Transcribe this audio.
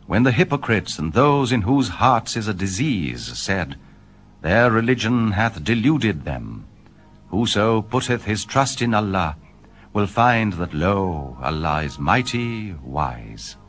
when the hypocrites and those in whose hearts is a disease said, Their religion hath deluded them. Whoso putteth his trust in Allah will find that, lo, Allah is mighty wise.